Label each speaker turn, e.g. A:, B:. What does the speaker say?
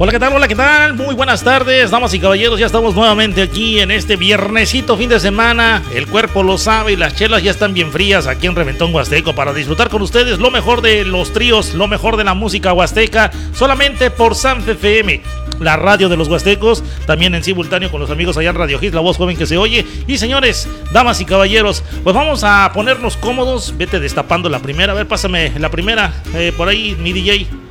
A: Hola, ¿qué tal? Hola, ¿qué tal? Muy buenas tardes, damas y caballeros. Ya estamos nuevamente aquí en este viernesito, fin de semana. El cuerpo lo sabe y las chelas ya están bien frías aquí en Reventón Huasteco para disfrutar con ustedes lo mejor de los tríos, lo mejor de la música huasteca, solamente por Sanf FM, la radio de los huastecos, también en simultáneo con los amigos allá en Radio Hits, la voz joven que se oye. Y señores, damas y caballeros, pues vamos a ponernos cómodos. Vete destapando la primera, a ver, pásame la primera, por ahí, mi DJ.